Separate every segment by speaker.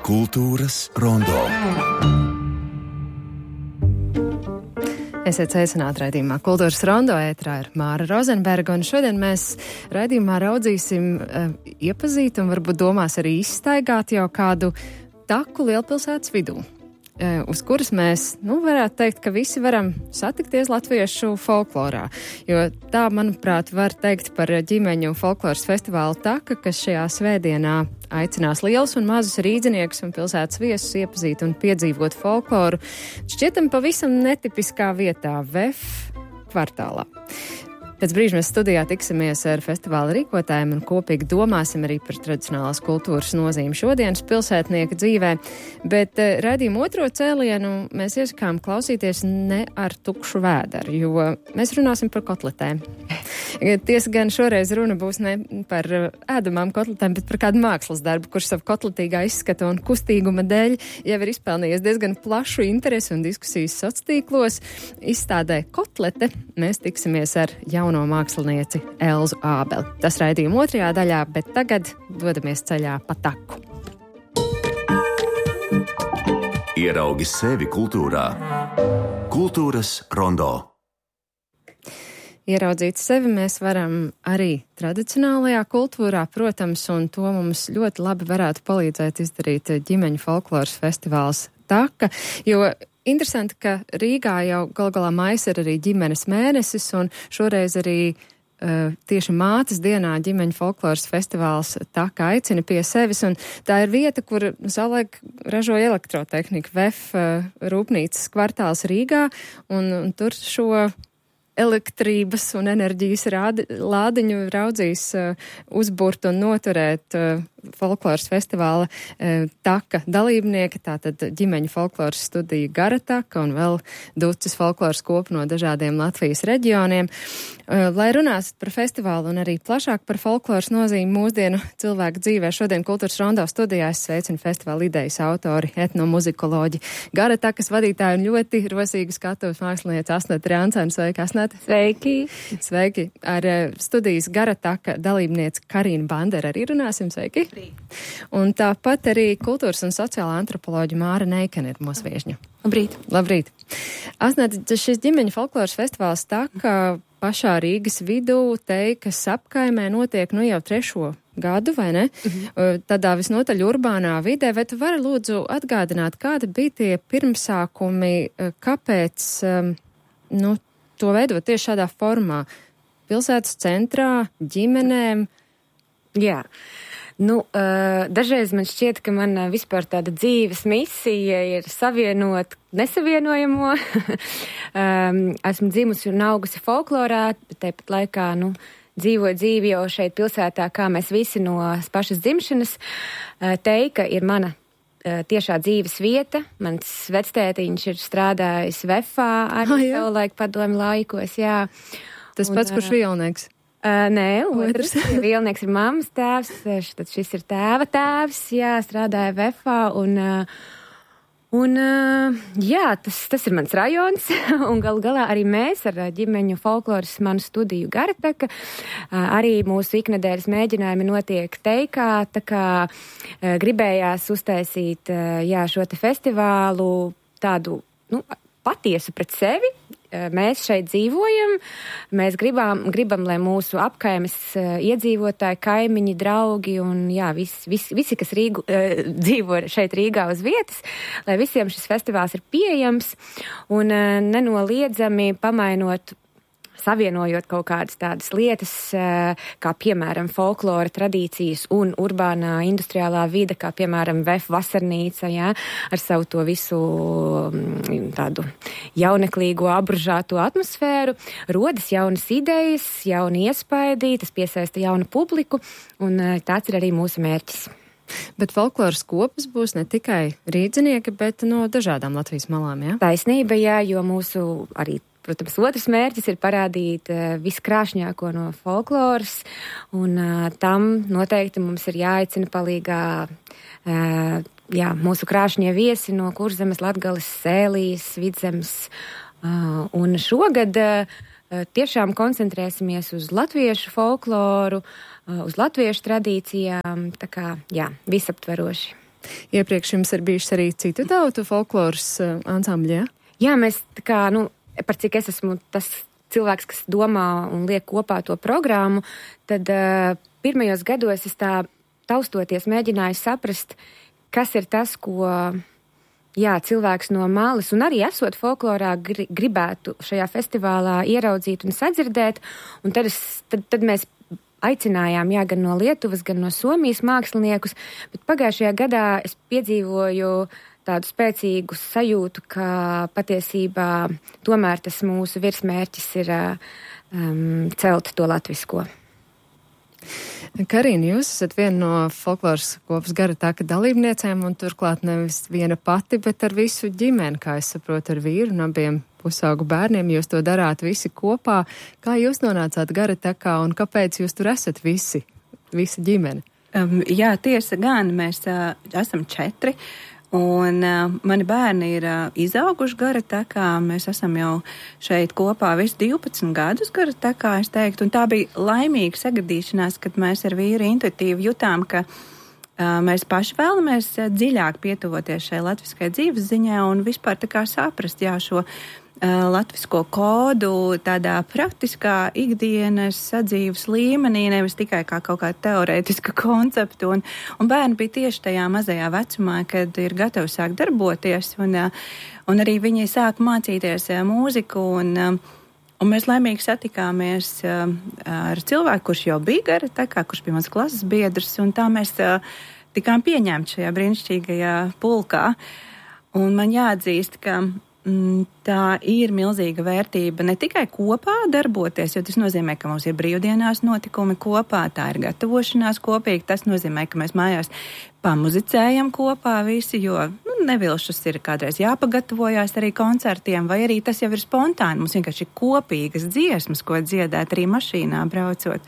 Speaker 1: Kultūras rondo.
Speaker 2: Esiet sveicināti raidījumā Kultūras rondo, ētrā ir Māra Rozenberga, un šodien mēs raidījumā raudzīsim iepazīt un varbūt domās arī izstaigāt jau kādu taku lielpilsētas vidū, uz kuras mēs, varētu teikt, ka visi varam satikties latviešu folklorā, jo tā, manuprāt, var teikt par ģimeņu folkloras festivālu Taka, kas šajā svētdienā aicinās lielus un mazus rīdziniekus un pilsētas viesus iepazīt un piedzīvot folkloru, šķietam pavisam netipiskā vietā, VEF kvartālā. Pēc brīža mēs studijā tiksimies ar festivāla rīkotājiem un kopīgi domāsim arī par tradicionālās kultūras nozīmi šodienas pilsētnieka dzīvē, bet raidījumu otro cēlienu mēs iesakām klausīties ne ar tukšu vēderu, jo mēs runāsim par kotletēm. Tiesa gan šoreiz runa būs ne par ēdamām kotletēm, bet par kādu mākslas darbu, kurš savu kotletīgā izskata un kustīguma dēļ jau ir izpelnījies diezgan plašu interesi un diskusijas sociālos. Izstādē Kotlete mēs tiksimies ar jauno mākslinieci Elzu Ābeli. Tas raidījuma otrajā daļā, bet tagad dodamies ceļā pa taku.
Speaker 1: Ieraugi sevi kultūrā. Kultūras rondo.
Speaker 2: Ieraudzīt sevi mēs varam arī tradicionālajā kultūrā, protams, un to mums ļoti labi varētu palīdzēt izdarīt ģimeņu folkloras festivāls Taka, jo interesanti, ka Rīgā jau galā maijs ir arī ģimenes mēnesis, un šoreiz arī tieši mātes dienā ģimeņu folkloras festivāls Taka aicina pie sevis, un tā ir vieta, kur savulaik ražoja elektrotehniku, VEF rūpnīcas kvartāls Rīgā, un tur šo elektrības un enerģijas lādiņu raudzīs uzburt un noturēt folkloras festivāla Taka dalībnieki, tātad ģimeņu folkloras studija Gara Taka un vēl ducis folkloras kopu no dažādiem Latvijas reģioniem. Lai runāsit par festivālu un arī plašāk par folkloras nozīmi mūsdienu cilvēku dzīvē, šodien Kultūras rondo studijā es sveicinu festivāla idejas autori, etnomuzikoloģi, Gara Takas vadītāju un ļoti rosīgu skatuves mākslinieci Asnati Rāncēnu. Sveiki, Asnati!
Speaker 3: Sveiki!
Speaker 2: Sveiki! Ar studijas Gara Taka dalībnieci Karīnu Banderu arī runāsim. Sveiki! Un tāpat arī kultūras un sociālā antropoloģa Māra Neikene ir mūsu viešņa.
Speaker 3: Labrīt!
Speaker 2: Labrīt! Asnati, šis ģimeņu folkloras festivāls Taka pašā Rīgas vidū, Teikas apkaimē notiek jau 3. gadu, vai ne? Tādā visnotaļ urbānā vidē, vai tu vari lūdzu atgādināt, kādi bija tie pirmsākumi, kāpēc to veidot tieši šādā formā? Pilsētas centrā, ģimenēm?
Speaker 3: Jā. Dažreiz man šķiet, ka man vispār tāda dzīves misija ir savienot nesavienojamo. Esmu dzimusi un augusi folklorā, bet tāpat laikā, dzīvoju dzīvi jau šeit pilsētā, kā mēs visi no pašas dzimšanas. Teika ir mana tiešā dzīves vieta. Mans vectētiņš ir strādājis VEFā arī savulaik padomju laikos, jā.
Speaker 2: Tas pats, kurš violnieks?
Speaker 3: Nē, otrs. Vielnieks ir mammas tēvs, tad šis ir tēva tēvs, jā, strādāja VEFā, un tas ir mans rajons, un galā arī mēs ar ģimeņu folkloras manu studiju Gara Taka, arī mūsu iknedēļas mēģinājumi notiek Teikā, tā kā gribējās uztaisīt, šo te festivālu tādu, patiesu pret sevi. Mēs šeit dzīvojam, mēs gribam, lai mūsu apkaimes iedzīvotāji, kaimiņi, draugi un visi, kas dzīvo šeit Rīgā uz vietas, lai visiem šis festivāls ir pieejams un nenoliedzami pamainot, savienojot kaut kādas tādas lietas, kā piemēram folklora tradīcijas un urbānā industriālā vide, kā piemēram VEF vasarnīca, ar savu to visu tādu jauneklīgo, apbružāto atmosfēru, rodas jaunas idejas, jauni iespaidi, tas piesaista jaunu publiku, un tāds ir arī mūsu mērķis.
Speaker 2: Bet folkloras kopas būs ne tikai rīdzinieki, bet no dažādām Latvijas malām, jā?
Speaker 3: Taisnība, jā, jo mūsu arī protams, otrs mērķis ir parādīt viskrāšņāko no folkloras, un tam noteikti mums ir jāaicina palīgā mūsu krāšņie viesi no Kurzemes, Latgales, Sēlijas, Vidzemes, un šogad tiešām koncentrēsimies uz latviešu folkloru, uz latviešu tradīcijām, tā kā, visaptveroši.
Speaker 2: Iepriekš jums ir bijušas arī citu tautu folkloras ansambļi, ja?
Speaker 3: Jā, mēs tā kā, par cik es esmu tas cilvēks, kas domā un liek kopā to programmu, tad pirmajos gados es tā taustoties mēģināju saprast, kas ir tas, ko cilvēks no malas un arī esot folklorā gribētu šajā festivālā ieraudzīt un sadzirdēt. Un tad mēs aicinājām, gan no Lietuvas, gan no Somijas māksliniekus, bet pagājušajā gadā es piedzīvoju tādu spēcīgu sajūtu, ka patiesībā tomēr tas mūsu virsmērķis ir celt to latvisko.
Speaker 2: Karīna, jūs esat viena no folkloras kopas Gara taka dalībniecēm un turklāt nevis viena pati, bet ar visu ģimeni, kā es saprotu, ar vīru un abiem pusaugu bērniem. Jūs to darāt visi kopā. Kā jūs nonācāt Gara takā un kāpēc jūs tur esat visa ģimene?
Speaker 4: Jā, tiesa gan, mēs esam 4. Un mani bērni ir izauguši Gara takā, mēs esam jau šeit kopā visu 12 gadus Gara takā, es teiktu, un tā bija laimīga sagadīšanās, kad mēs ar vīru intuitīvi jutām, ka mēs paši vēlamies dziļāk pietuvoties šai latviskai dzīves ziņā un vispār tā kā saprast, šo latvisko kodu tādā praktiskā ikdienas sadzīves līmenī, nevis tikai kā kaut kā teorētiska konceptu. Un bērni bija tieši tajā mazajā vecumā, kad ir gatavi sākt darboties, un arī viņi sāka mācīties mūziku, un mēs laimīgi satikāmies ar cilvēku, kurš jau bija Gara takā, kurš bija mans klases biedrs, un tā mēs tikām pieņemti šajā brīnišķīgajā pulkā. Un man jāatzīst, ka tā ir milzīga vērtība ne tikai kopā darboties, jo tas nozīmē, ka mums ir brīvdienās notikumi kopā, tā ir gatavošanās kopīgi, tas nozīmē, ka mēs mājās pamuzicējam kopā visi, jo nevilšus ir kādreiz jāpagatavojās arī koncertiem, vai arī tas jau ir spontāni, mums vienkārši ir kopīgas dziesmas, ko dziedāt arī mašīnā braucot.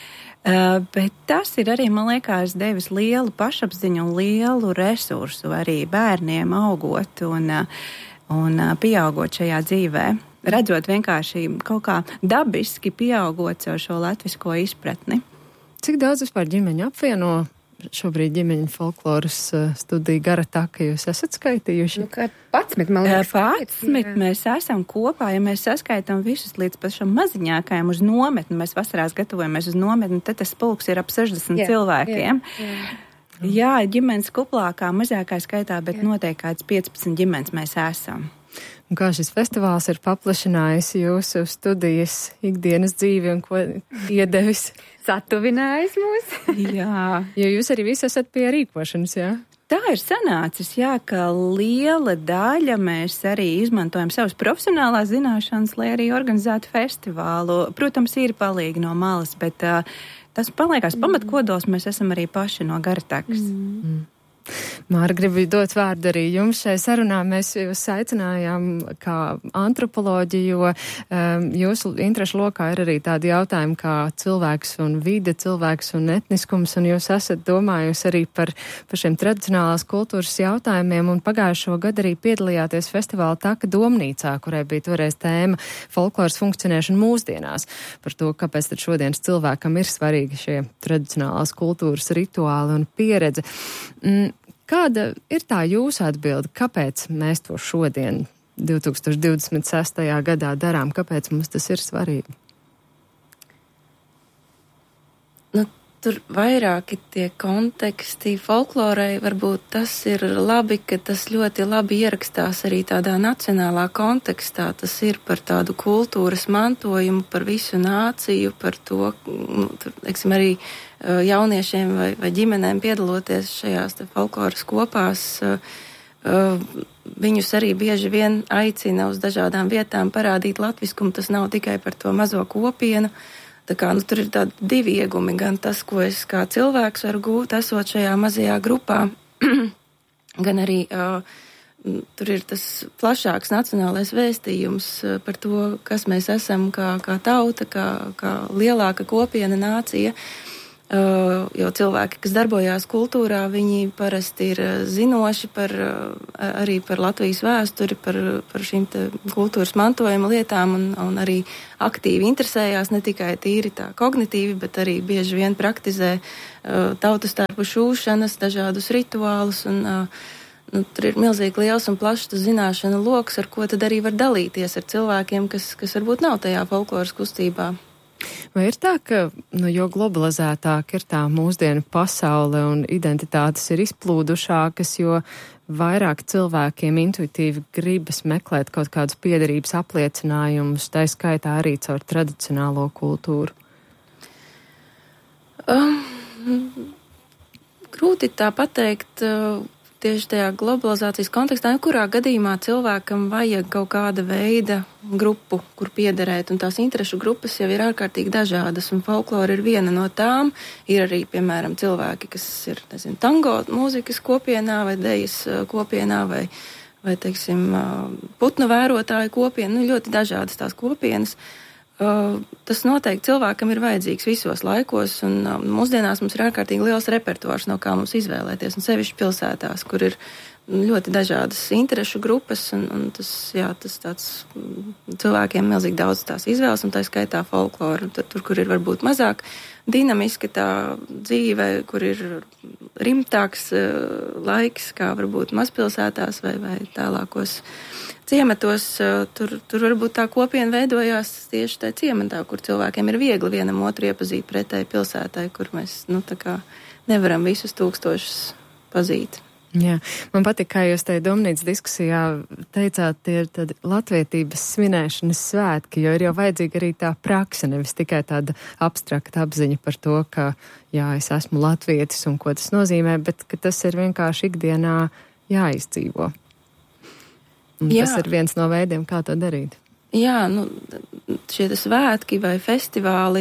Speaker 4: Bet tas ir arī, man liekas, devis lielu pašapziņu un lielu resursu arī bērniem augot un pieaugot šajā dzīvē, redzot vienkārši kaut kā dabiski pieaugot caur šo latvisko izpratni.
Speaker 2: Cik daudz vispār ģimeņu apvieno šobrīd ģimeņu folkloras studiju Gara taka, jūs esat skaitījuši?
Speaker 3: 11, man liekas.
Speaker 4: 11 mēs esam kopā, ja mēs saskaitām visus līdz pašam maziņākajam uz nometni, mēs vasarās gatavojamies uz nometni, tad tas pulks ir ap 60 cilvēkiem. Jā, ģimenes kuplākā, mazākā skaitā, bet noteikti kāds 15 ģimenes mēs esam.
Speaker 2: Un kā šis festivāls ir paplašinājis jūsu studijas ikdienas dzīvi un ko iedevis?
Speaker 3: Satuvinājis mūs.
Speaker 4: Jā.
Speaker 2: Jo jūs arī visi esat pie rīkošanas, jā?
Speaker 4: Tā ir sanācis, ka liela daļa mēs arī izmantojam savas profesionālās zināšanas, lai arī organizētu festivālu. Protams, ir palīgi no malas, bet tas paliekās pamatkodols, mēs esam arī paši no Gara takas.
Speaker 2: Māra, gribu dot vārdu arī jums šai sarunā. Mēs jūs aicinājām kā antropoloģi, jo jūsu interešu lokā ir arī tādi jautājumi kā cilvēks un vide, cilvēks un etniskums, un jūs esat domājusi arī par šiem tradicionālās kultūras jautājumiem, un pagājušo gadu arī piedalījāties festivāla Taka Domnīcā, kurai bija toreiz tēma folkloras funkcionēšana mūsdienās, par to, kāpēc tad šodienas cilvēkam ir svarīgi šie tradicionālās kultūras rituāli un pieredze. Kāda ir tā jūsu atbilde? Kāpēc mēs to šodien, 2026. gadā darām? Kāpēc mums tas ir svarīgi?
Speaker 5: Tur vairāki tie konteksti folklorai, varbūt tas ir labi, ka tas ļoti labi ierakstās arī tādā nacionālā kontekstā. Tas ir par tādu kultūras mantojumu, par visu nāciju, par to, teiksim, arī jauniešiem vai ģimenēm piedaloties šajās te folkloras kopās. Viņus arī bieži vien aicina uz dažādām vietām parādīt latviskumu. Tas nav tikai par to mazo kopienu. Tā kā, tur ir tādi divi iegumi, gan tas, ko es kā cilvēks varu gūt, esot šajā mazajā grupā, gan arī tur ir tas plašāks nacionālais vēstījums par to, kas mēs esam kā tauta, kā lielāka kopiena nācija. jo cilvēki, kas darbojās kultūrā, viņi parasti ir zinoši arī par Latvijas vēsturi, par šīm te kultūras mantojuma lietām un arī aktīvi interesējās ne tikai tīri tā kognitīvi, bet arī bieži vien praktizē tautastarpu šūšanas, dažādus rituālus un tur ir milzīgi liels un plašs zināšana loks, ar ko tad arī var dalīties ar cilvēkiem, kas varbūt nav tajā folkloras kustībā.
Speaker 2: Vai ir tā, ka, jo globalizētāk ir tā mūsdienu pasaule un identitātes ir izplūdušākas, jo vairāk cilvēkiem intuitīvi gribas meklēt kaut kādus piederības apliecinājumus, tā skaitā arī caur tradicionālo kultūru?
Speaker 5: Grūti tā pateikt. Tieši tajā globalizācijas kontekstā, kurā gadījumā cilvēkam vajag kaut kāda veida grupu, kur piederēt, un tās interešu grupas jau ir ārkārtīgi dažādas, un folklora ir viena no tām. Ir arī, piemēram, cilvēki, kas ir, tango mūzikas kopienā, vai dejas kopienā, vai teiksim, putnu vērotāju kopiena, ļoti dažādas tās kopienas. Tas noteikti cilvēkam ir vajadzīgs visos laikos, un mūsdienās mums ir ārkārtīgi liels repertuārs, no kā mums izvēlēties, un sevišķi pilsētās, kur ir ļoti dažādas interešu grupas, un tas tāds cilvēkiem milzīgi daudz tās izvēles, un tā skaitā folkloru, tur, kur ir varbūt mazāk dinamiska tā dzīve, kur ir rimtāks laiks, kā varbūt mazpilsētās vai tālākos ciematos, tur varbūt tā kopiena veidojās tieši tajā ciematā, kur cilvēkiem ir viegli vienam otru iepazīt pretēji pilsētai, kur mēs, tā kā nevaram visus tūkstošus pazīt.
Speaker 2: Jā, man patīk, kā jūs te Domnīcas diskusijā teicāt, tie ir tādi latvietības svinēšanas svētki, jo ir jau vajadzīga arī tā praksa, nevis tikai tāda abstrakta apziņa par to, ka, jā, es esmu latvietis un ko tas nozīmē, bet ka tas ir vienkārši ikdienā jāizdzīvo. Un tas ir viens no veidiem, kā to darīt.
Speaker 5: Jā, šie svētki vai festivāli,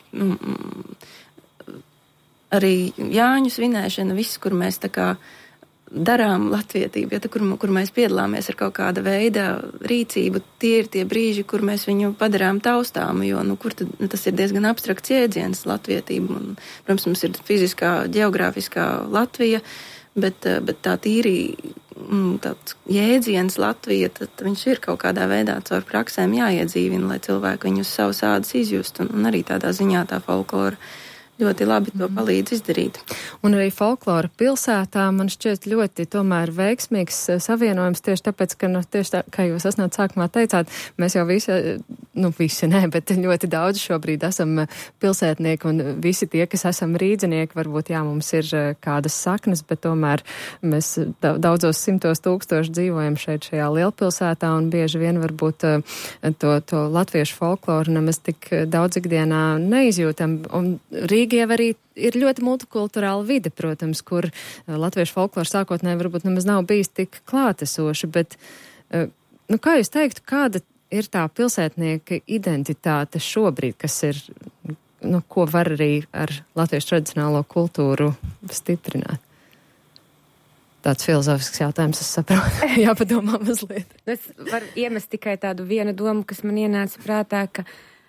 Speaker 5: arī Jāņu svinēšana, viss, kur mēs tā kā darām latvietību, kur mēs piedalāmies ar kaut kāda veida rīcību, tie ir tie brīži, kur mēs viņu padarām taustāmu, jo, kur tad, tas ir diezgan abstrakts jēdziens latvietība. Un, protams, mums ir fiziskā, ģeogrāfiskā Latvija, bet tā tīri tāds jēdziens Latvija, tad viņš ir kaut kādā veidā caur praksēm jāiedzīvina, lai cilvēki viņu uz savas ādas izjust, un arī tādā ziņā tā folklora ļoti labi to palīdz izdarīt.
Speaker 2: Un arī folklora pilsētā man šķiet ļoti tomēr veiksmīgs savienojums tieši tāpēc, ka, tieši tā, kā jūs esat sākumā teicāt, mēs jau visi nē, bet ļoti daudz šobrīd esam pilsētnieki un visi tie, kas esam rīdzinieki, varbūt jā, mums ir kādas saknes, bet tomēr mēs daudzos simtos tūkstoši dzīvojam šajā lielpilsētā un bieži vien varbūt to latviešu folkloru nemaz tik daudz ikdienā neizjūtam. Un Rīga jau arī ir ļoti multikulturāla vide, protams, kur latviešu folklora sākotnēji varbūt nemaz nav bijis tik klātesoši, bet, kā jūs teiktu, kāda ir tā pilsētnieka identitāte šobrīd, kas ir, ko var arī ar latviešu tradicionālo kultūru stiprināt? Tāds filozofisks jautājums, es saprotu, jāpadomā mazliet.
Speaker 3: Es varu iemest tikai tādu vienu domu, kas man ienāca prātā, ka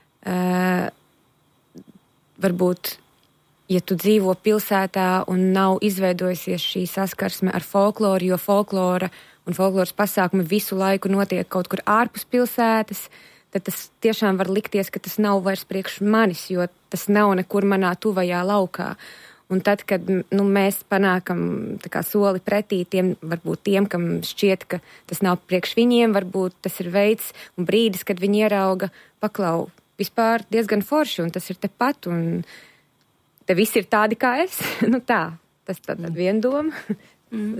Speaker 3: varbūt, ja tu dzīvo pilsētā un nav izveidojusies šī saskarsme ar folkloru, jo folklora un folkloras pasākumi visu laiku notiek kaut kur ārpus pilsētas, tad tas tiešām var likties, ka tas nav vairs priekš manis, jo tas nav nekur manā tuvajā laukā. Un tad, kad mēs panākam tā kā soli pretī varbūt tiem, kam šķiet, ka tas nav priekš viņiem, varbūt tas ir veids un brīdis, kad viņi ierauga, paklau, vispār diezgan forši, un tas ir tepat, un te visi ir tādi kā es. Tas tad viena doma.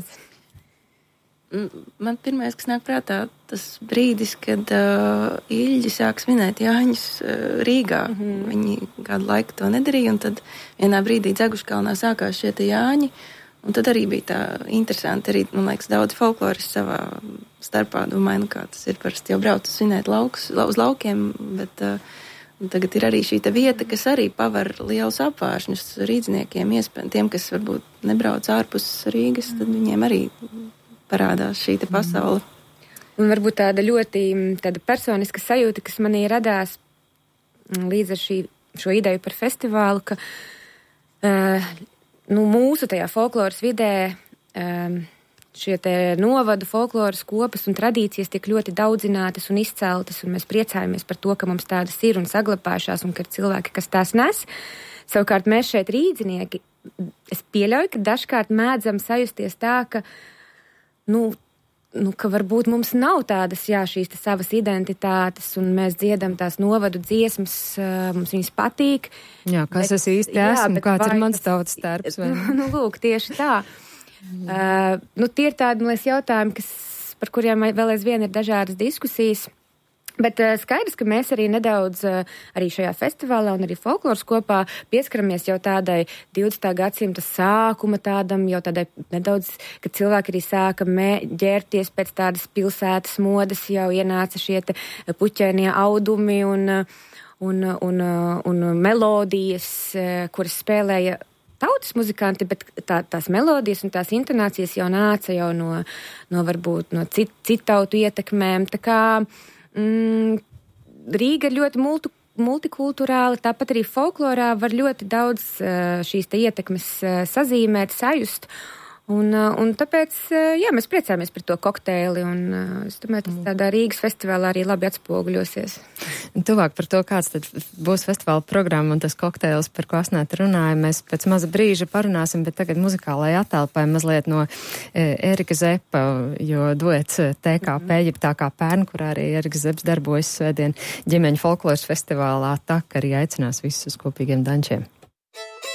Speaker 5: Man pirmais, kas nāk prātā, tas brīdis, kad Ilģi sāk svinēt Jāņus Rīgā. Viņi kādu laiku to nedarīja, un tad vienā brīdī Dzeguškalnā sākās šie te Jāņi, un tad arī bija tā interesanti, arī, man liekas, daudz folkloristi savā starpā domāju, kā tas ir parasti jau brauc svinēt uz laukiem, bet tagad ir arī šī vieta, kas arī paver lielus apvāršņus rīdzniekiem, tiem, kas varbūt nebrauc ārpus Rīgas, tad viņiem arī parādās šī pasaule.
Speaker 3: Un varbūt tāda ļoti personiska sajūta, kas manī radās līdz ar šo ideju par festivālu, ka Mūsu tajā folkloras vidē šie te novadu folkloras kopas un tradīcijas tiek ļoti daudzinātas un izceltas, un mēs priecājamies par to, ka mums tādas ir un saglabājušās, un ka ir cilvēki, kas tās nes. Savukārt mēs šeit rīdzinieki, es pieļauju, ka dažkārt mēdzam sajusties tā, ka, ka varbūt mums nav tādas, šīs te savas identitātes, un mēs dziedam tās novadu dziesmas, mums viņas patīk.
Speaker 2: Jā, kas es īsti esmu, kāds ir mans tautas tērps.
Speaker 3: Lūk, tieši tā. Tie ir tādi, jautājumi, par kuriem vēl aizvien ir dažādas diskusijas. Bet skaidrs, ka mēs arī nedaudz arī šajā festivālā un arī folkloras kopā pieskaramies jau tādai 20. gadsimta sākuma tādam, jau tādai nedaudz, kad cilvēki arī sāka ģērties pēc tādas pilsētas modes, jau ienāca šie te puķēnie audumi un melodijas, kuras spēlēja tautas muzikanti, bet tās melodijas un tās intonācijas jau nāca jau no varbūt no citautu ietekmēm. Tā kā Rīga ir ļoti multikulturāla, tāpat arī folklorā var ļoti daudz šīs te ietekmes sazīmēt, sajust. Un tāpēc, mēs priecājamies par to kokteili, un es domāju, tas tādā Rīgas festivālā arī labi atspoguļosies.
Speaker 2: Tuvāk par to, kāds tad būs festivāla programma un tas kokteils, par ko Asnēta runāja, mēs pēc maza brīža parunāsim, bet tagad muzikālajai attēlpai mazliet no Erika Zepa, jo duets TKP, jeb tā kā pērn, kurā arī Eriks Zeps darbojas svētdien ģimeņu folkloras festivālā, tak arī aicinās visus uz kopīgiem dančiem.